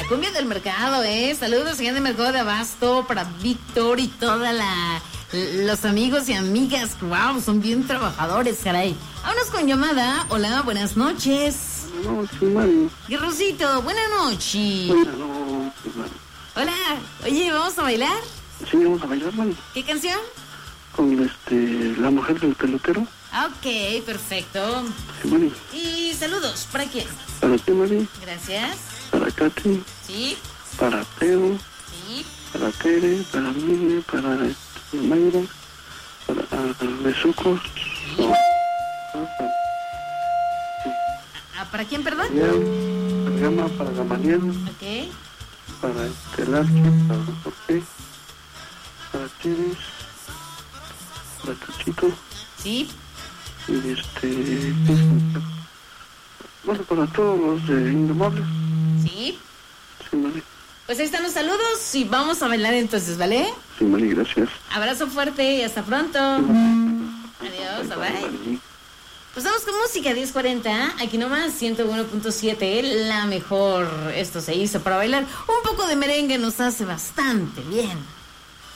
cumbia del mercado, Saludos allá en el mercado de Abasto para Víctor y toda los amigos y amigas. Wow, son bien trabajadores, caray. Vámonos con llamada. Hola, buenas noches. No, sí, Mari. Guerrosito, buenas noches. No, sí, Mari. Hola, oye, ¿vamos a bailar? Sí, vamos a bailar, Mari. ¿Qué canción? Con La mujer del pelotero. Ok, perfecto. Sí, Mari. Y saludos, ¿para quién? Para ti, Mari. Gracias. Para Katy. Sí. Para Teo. Sí. Para Tere. Para Mine. Para Mayra. Para Besucos. Sí. ¿Para quién, perdón? Para Gama. Para Gamaliel. Ok. Para Larky. Para José. Para Tires. Para Tuchito. Sí. Y bueno, para todos los Indomables. Sí. Sí, Mari. Pues ahí están los saludos y vamos a bailar entonces, ¿vale? Sí, Mari, gracias. Abrazo fuerte y hasta pronto. Adiós, bye. Pues vamos con música 1040, aquí nomás 101.7, la mejor. Esto se hizo para bailar. Un poco de merengue nos hace bastante bien.